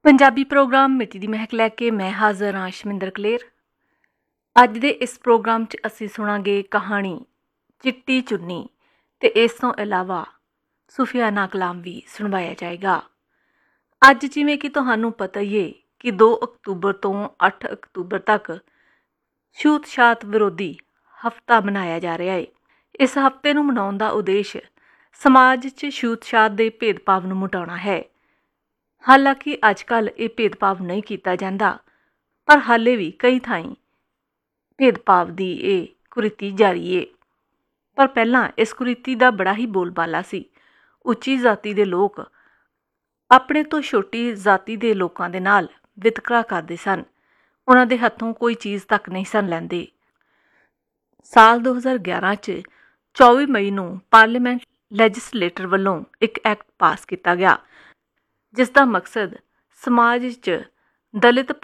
Punjabi programme ਮਿੱਟੀ ਦੀ ਮਹਿਕ ਲੈ ਕੇ ਮੈਂ ਹਾਜ਼ਰ ਹਾਂ ਸ਼ਮਿੰਦਰ ਕਲੇਰ। ਅੱਜ ਦੇ ਇਸ ਪ੍ਰੋਗਰਾਮ 'ਚ ਅਸੀਂ ਸੁਣਾਂਗੇ ਕਹਾਣੀ ਚਿੱਟੀ ਚੁੰਨੀ ਤੇ ਇਸ ਤੋਂ ਇਲਾਵਾ ਸੁਫਿਆਨਾ ਕਲਾਮ ਵੀ ਸੁਣਵਾਇਆ ਜਾਏਗਾ। ਅੱਜ ਜਿਵੇਂ ਕਿ ਤੁਹਾਨੂੰ ਪਤਾ ਹੀ ਹੈ ਕਿ 2 ਅਕਤੂਬਰ ਤੋਂ 8 ਅਕਤੂਬਰ ਤੱਕ ਛੂਤ-ਛਾਤ ਵਿਰੋਧੀ ਹਫ਼ਤਾ ਮਨਾਇਆ ਜਾ ਰਿਹਾ ਹੈ। ਇਸ ਹਫ਼ਤੇ ਨੂੰ ਮਨਾਉਣ ਦਾ ਉਦੇਸ਼ ਸਮਾਜ 'ਚ ਛੂਤ-ਛਾਤ ਦੇ ਭੇਦਭਾਵ ਨੂੰ ਮਿਟਾਉਣਾ ਹੈ। ਹਾਲਾਂਕਿ ਅੱਜ ਕੱਲ੍ਹ ਇਹ ਭੇਦਭਾਵ ਨਹੀਂ ਕੀਤਾ ਜਾਂਦਾ, ਪਰ ਹਾਲੇ ਵੀ ਕਈ ਥਾਈਂ ਭੇਦਭਾਵ ਦੀ ਇਹ ਕੁਰੀਤੀ ਜਾਰੀ ਹੈ। ਪਰ ਪਹਿਲਾਂ ਇਸ ਕੁਰੀਤੀ ਦਾ ਬੜਾ ਹੀ ਬੋਲਬਾਲਾ ਸੀ। ਉੱਚੀ ਜਾਤੀ ਦੇ ਲੋਕ ਆਪਣੇ ਤੋਂ ਛੋਟੀ ਜਾਤੀ ਦੇ ਲੋਕਾਂ ਦੇ ਨਾਲ ਵਿਤਕਰਾ ਕਰਦੇ ਸਨ। ਉਹਨਾਂ ਦੇ ਹੱਥੋਂ ਕੋਈ ਚੀਜ਼ ਤੱਕ ਨਹੀਂ ਸਨ ਲੈਂਦੇ। ਸਾਲ 2011 'ਚ 24 ਮਈ ਨੂੰ ਪਾਰਲੀਮੈਂਟ ਲੈਜਿਸਲੇਟਰ ਵੱਲੋਂ ਇੱਕ ਐਕਟ ਪਾਸ ਕੀਤਾ ਗਿਆ, ਜਿਸ ਦਾ ਮਕਸਦ ਸਮਾਜ 'ਚ ਦਲਿਤ